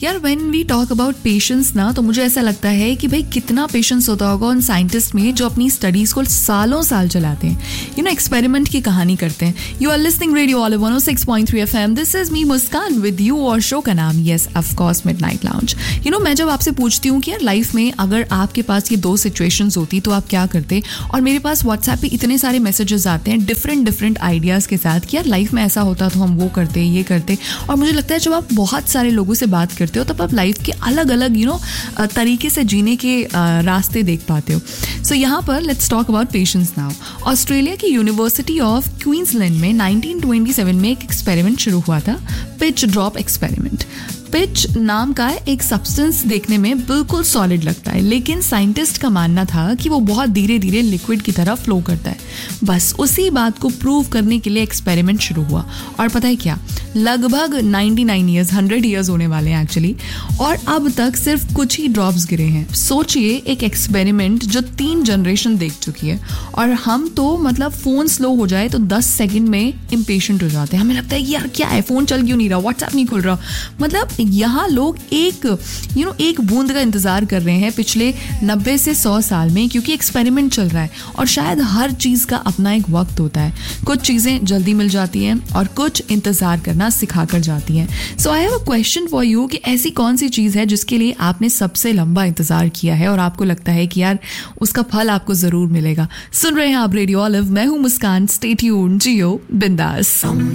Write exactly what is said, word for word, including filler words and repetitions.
यार when we talk about patience ना, तो मुझे ऐसा लगता है कि भाई कितना पेशेंस होता होगा उन साइंटिस्ट में जो अपनी स्टडीज को सालों साल चलाते हैं, यू नो एक्सपेरिमेंट की कहानी करते हैं. You are listening radio olive one O six point three FM. This is me Muskan with you और शो का नाम yes of course midnight lounge. You know मैं जब आपसे पूछती हूँ कि यार लाइफ में अगर आपके पास ये दो सिचुएशंस होती तो आप क्या करते, और मेरे पास व्हाट्सएप पे इतने सारे मैसेजेस आते हैं डिफरेंट डिफरेंट आइडियाज़ के साथ कि यार लाइफ में ऐसा होता तो हम वो करते ये करते. और मुझे लगता है जब आप बहुत सारे लोगों से बात करते हो तब आप लाइफ के अलग अलग यू नो तरीके से जीने के रास्ते देख पाते हो. सो यहाँ पर let's talk about patience now. Australia की यूनिवर्सिटी ऑफ क्वींसलैंड में नाइनटीन ट्वेंटी सेवन में एक एक्सपेरिमेंट शुरू हुआ था, पिच ड्रॉप एक्सपेरिमेंट. पिच नाम का एक सब्सटेंस देखने में बिल्कुल सॉलिड लगता है, लेकिन साइंटिस्ट का मानना था कि वो बहुत धीरे धीरे लिक्विड की तरह फ्लो करता है. बस उसी बात को प्रूव करने के लिए एक्सपेरिमेंट शुरू हुआ. और पता है क्या, लगभग निन्यानवे इयर्स हंड्रेड इयर्स होने वाले हैं एक्चुअली, और अब तक सिर्फ कुछ ही ड्रॉप्स गिरे हैं. सोचिए एक एक्सपेरिमेंट जो तीन जनरेशन देख चुकी है, और हम तो मतलब फ़ोन स्लो हो जाए तो दस सेकंड में इम्पेशेंट हो जाते हैं. हमें लगता है कि यार क्या है, फ़ोन चल क्यों नहीं रहा, व्हाट्सएप नहीं खुल रहा. मतलब यहाँ लोग एक यू नो एक बूंद का इंतज़ार कर रहे हैं पिछले नब्बे से सौ साल में, क्योंकि एक्सपेरिमेंट चल रहा है. और शायद हर चीज़ का अपना एक वक्त होता है. कुछ चीज़ें जल्दी मिल जाती हैं और कुछ इंतज़ार करना सिखा कर जाती हैं. सो I have a question for you कि ऐसी कौन सी चीज़ है जिसके लिए आपने सबसे लंबा इंतज़ार किया है और आपको लगता है कि यार उसका फल आपको ज़रूर मिलेगा. सुन रहे हैं आप रेडियो ऑलिव, मैं हूँ मुस्कान. स्टे ट्यून्ड, जियो बिंदास.